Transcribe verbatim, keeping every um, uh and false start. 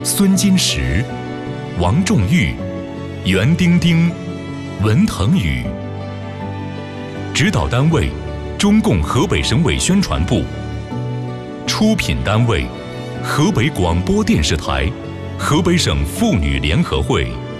孙金石、王仲玉、袁丁丁、文腾宇。指导单位：中共河北省委宣传部。出品单位：河北广播电视台、河北省妇女联合会。